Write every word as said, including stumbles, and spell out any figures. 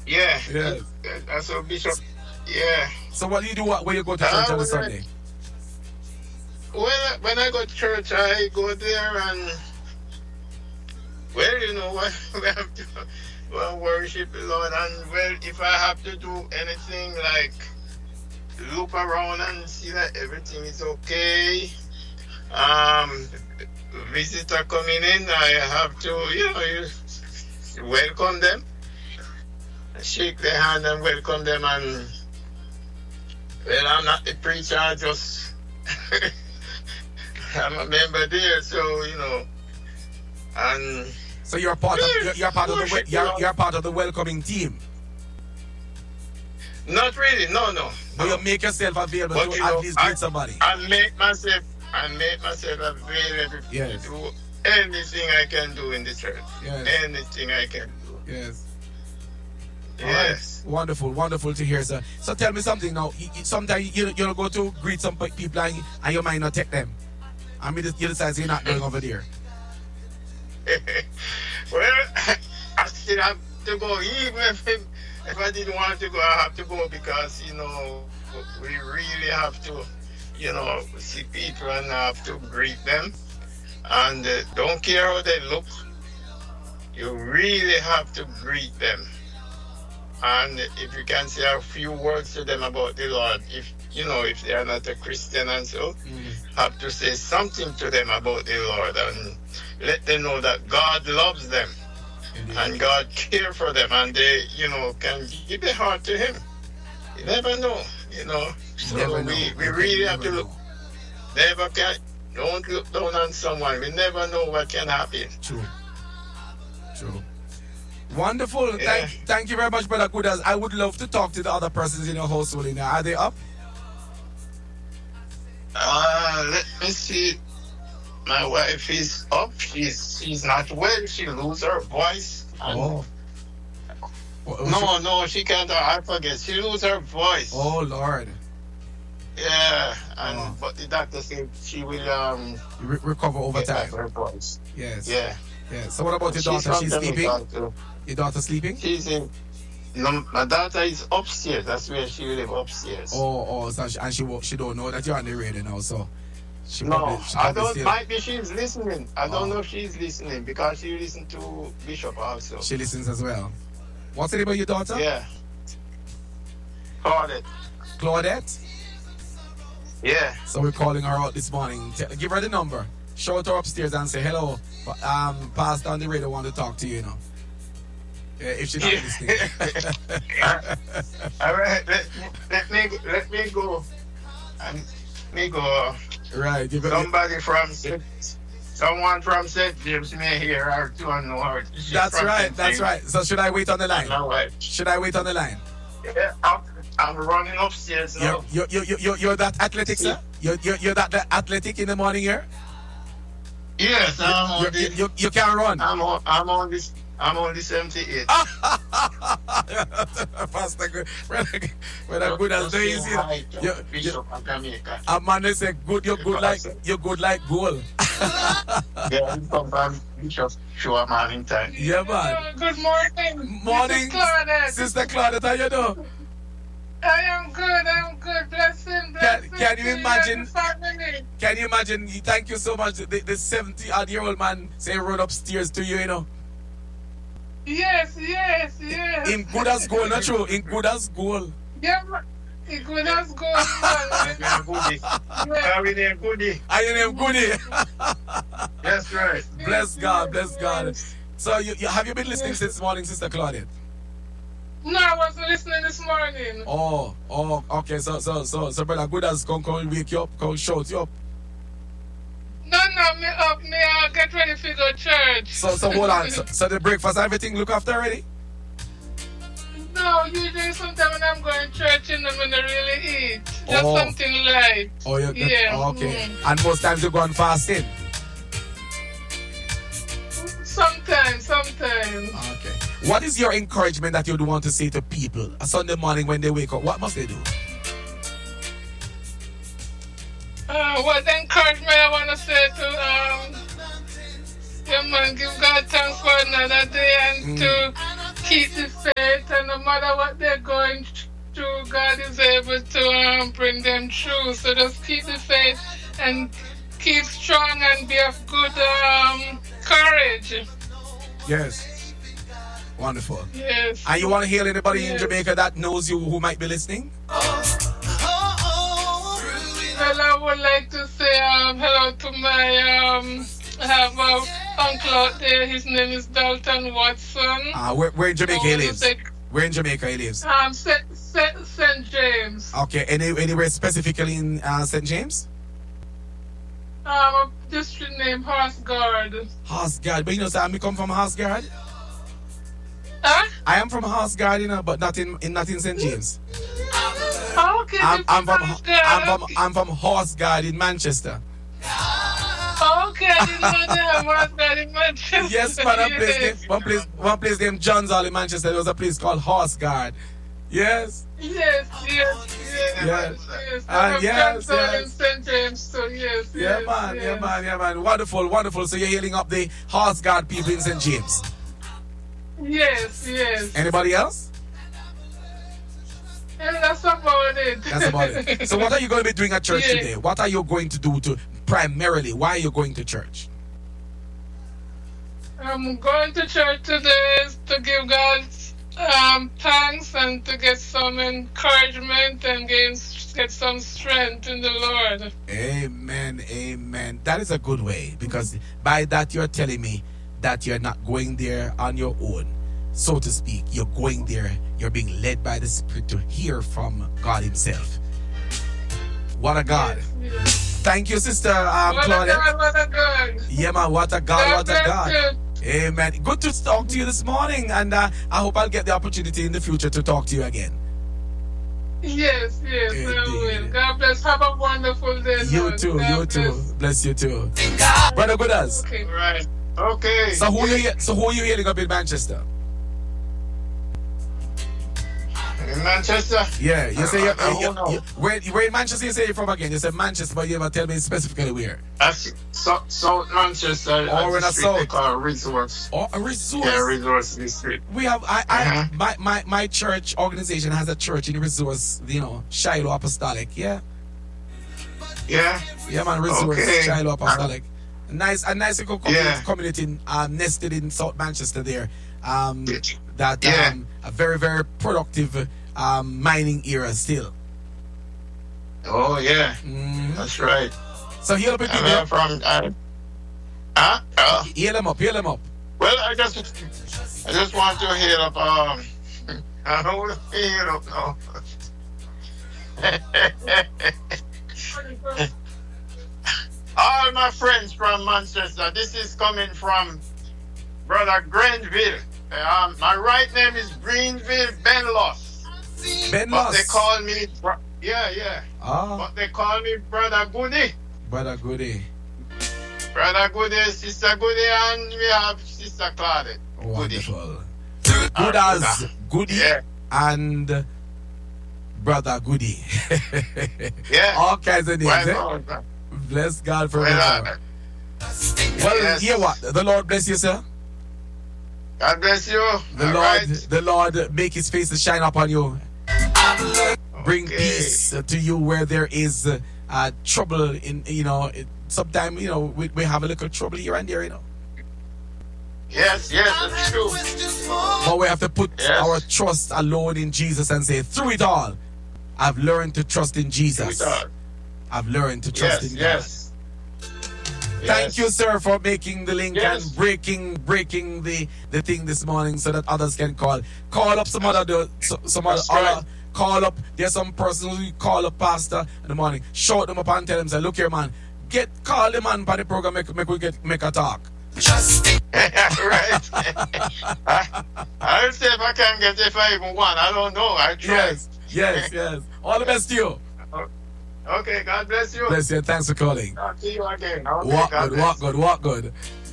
Yeah, Yes. that's what Bishop. Yeah. So what do you do when you go to church Uh, on a when I, Sunday? when I, when I go to church, I go there and, well, you know what, we have to well, worship the Lord. And, well, if I have to do anything like look around and see that everything is okay, um, visitor coming in, I have to, you know, you welcome them, shake their hand and welcome them. And, well, I'm not the preacher, I just, I'm a member there, so, you know, and So you're part of you're, you're part of the worship, you're, you know. you're part of the welcoming team. Not really, no, no. But no. you make yourself available But, to you at know, least I, greet somebody. I make myself, I make myself available Yes. to do anything I can do in the church. Yes. Anything I can do. Yes. Yes. Right. Wonderful, wonderful to hear, sir. So tell me something now. You, you, sometimes you you go to greet some pe- people and, and you might not take them. I mean, you decide you're not going over there. Well, I still have to go. Even if, if I didn't want to go, I have to go because, you know, we really have to, you know, see people and have to greet them. And uh, don't care how they look, you really have to greet them. And if you can say a few words to them about the Lord, if you know, if they are not a Christian and so, Mm. have to say something to them about the Lord and let them know that God loves them Indeed. and God cares for them, and they, you know, can give their heart to Him. You never know, you know. So Never know. we, we You can really have to never look. know. Never can. Don't look down on someone. We never know what can happen. True. True. Wonderful. Yeah. Thank, thank you very much, Brother Kudas. I would love to talk to the other persons in your household. In there. Are they up? Uh, let me see. My wife is up. She's she's not well. She lose her voice. And Oh. Oh, No, no, she can't. I forget. She lose her voice. Oh, Lord. Yeah, and Oh. but the doctor said she will um Re- recover over get back time. her voice. Yes. Yeah. Yeah. So what about your She's daughter? from She's sleeping? Jamaica too. Your daughter sleeping? She's in. No, my daughter is upstairs. That's where she live upstairs. Oh, oh, so she, and she wo- she don't know that you're on the radio now, so she No, probably, she I probably don't. still, Might be she's listening. I don't Oh. know if she's listening because she listen to Bishop also. she listens as well. What's the name of your daughter? Yeah. Call it. Claudette. Yeah. So we're calling her out this morning. T- give her the number. Shout her upstairs and say hello. But, Um, Pastor on the radio want to talk to you, you know. Yeah, if she's not Yeah. listening. All right. Let, let me let me go. And me go. Right. You got, Somebody from Saint- someone from Saint James may hear her too and know her. She's that's from right. Saint That's James. right. So should I wait on the line? My wife. Should I wait on the line? Yeah, I'm, I'm running upstairs You're, now. you're, you're, you're, you're that athletic, sir? You're, you're, you're that, that athletic in the morning here? Yes, I'm on You, you, the, you, you can run. I'm on I'm on this I'm on the seventy-eight. Pastor, good. Brother, brother, good as days. Say You know. hi to You- you- Bishop of Jamaica. A man they say good, you're good like you're good like gold. Yeah, he come from Bishop Show morning time. Yeah, man. Uh, Good morning. Morning, Missus Claudette. Sister Claudette, how you doing? I am good. I'm good. Blessing. blessing can you to imagine- and family. Can you imagine? Thank you so much. The, the seventy odd year old man say run upstairs to you, you know. Yes, yes, yes. In good as gold, not true. In good as gold. Yeah, ma- it good as good. I'm man. goodie. Yeah. How we name goodie? I name Goody. That's right. Bless God, bless God. So you, you have you been listening since morning, Sister Claudette? No, I wasn't listening this morning. Oh, oh, okay. So, so, so, so, brother, good as come, come wake you up, come shout you up. No, no, me up, me uh, get ready for go church. So, so hold on. So, so the breakfast, everything look after already? No, usually sometimes when I'm going to church, you know, I don't really eat. Just Oh. something light. Oh, you, you- Yeah. oh, okay. Mm. And most times you go on fasting. Sometimes, sometimes. Okay. What is your encouragement that you would want to say to people a Sunday morning when they wake up? What must they do? Uh, what encouragement I want to say to um, yeah, man, give God thanks for another day and Mm. to keep the faith, and no matter what they're going through, God is able to um, bring them through. So just keep the faith and keep strong and be of good um, courage. Yes. Wonderful. Yes. And you want to hear anybody yes. in Jamaica that knows you who might be listening? Well, I would like to say um, hello to my, um, I have an uncle out there. His name is Dalton Watson. Uh, where, where in Jamaica he lives? Like, where in Jamaica he lives? um, Saint James. Okay, Any, anywhere specifically in uh, Saint James? Um, a district named Horsguard. Horsguard, but you know, sir, I come from Horsguard. Huh? I am from Horsguard, you know, but not in, in not in Saint James. Okay, I'm, I'm from Horsguard. I'm from I'm from Horsguard in Manchester. Okay, I didn't know they have Horsguard in Manchester. Yes, man, one place, named, one place, one place named John's Hall in Manchester. There was a place called Horsguard. Yes. Yes, yes, yes. Yes. yes. Uh, yes, Johnson yes. in Saint James, so yes. Yeah, yes, man, yes. yeah, man, yeah, man. Wonderful, wonderful. So you're healing up the Horsguard people in Saint James. Yes, yes. Anybody else? And that's about it. That's about it. So what are you going to be doing at church Yeah. today? What are you going to do to primarily? Why are you going to church? I'm going to church today to give God um, thanks and to get some encouragement and gain, get some strength in the Lord. Amen, amen. That is a good way, because by that you're telling me that you're not going there on your own, so to speak. You're going there, you're being led by the Spirit to hear from God Himself. What a God. Yes, yes. Thank you, Sister um, What a Claudette. God, what a God. Yeah, man, what a God, God what a bless God. you. Amen. Good to talk to you this morning, and uh, I hope I'll get the opportunity in the future to talk to you again. Yes, yes, I Indeed. will. God bless. Have a wonderful day. You Lord. too, God you too. bless. Bless you too. Brother Goodas. Okay. Right. Okay. So who you so who you healing up in Manchester? In Manchester? Yeah, you say you're, I don't you know. you where, where in Manchester you say you're from again? You said Manchester, but you never tell me specifically where. That's so, South Manchester. Or in the south. They call Resource. Or a resource. Yeah, Resource District. We have I, I Uh-huh. my, my my church organization has a church in resource, you know, Shiloh Apostolic. Yeah. Yeah. Yeah, man, resource Okay. Shiloh Apostolic. Nice a nice little community, Yeah. community um, nested in South Manchester there. Um that Yeah. um a very, very productive um mining era still. Oh, yeah. Mhm. That's right. So heal up with And people. I'm from. Uh, huh? Uh, Heal them up, heal them up. well, I just, I just want to heal up. Um, I don't want to heal up now. All my friends from Manchester. This is coming from Brother Grenville. Um, my right name is Greenville Benlos, Ben but they Moss. call me. Bro- yeah, yeah. Ah, But they call me Brother Goody. brother Goody. Brother Goody, Sister Goody, and we have Sister Claudette. Goody. Wonderful. Good as Goody Yeah, and brother Goody. yeah. All kinds of names. Well, Eh? Bless God for well, well, uh, well, yes. hear what? The Lord bless you, sir. God bless you. The All Lord, right. the Lord make His face to shine upon you. Bring Okay. peace to you where there is uh, trouble. In you know, sometimes you know we, we have a little trouble here and there, you know. Yes, yes, that's true. But we have to put Yes. our trust alone in Jesus and say, through it all, I've learned to trust in Jesus. Sweetheart. I've learned to trust Yes, in yes. God. Thank you, sir, for making the link Yes. and breaking breaking the, the thing this morning so that others can call. Call up some other do- so- some other, That's right. other call up. There's some person who call up pastor in the morning, shout them up and tell them, say, look here, man, get call the man by the program, make make we get make a talk. Right. I, I'll see if I can get if I even one. I don't know. I try. Yes, yes, yes. All the best to you. Okay, God bless you. Bless you. Thanks for calling. I'll see you again. Okay, Walk God good, bless. walk good, walk good.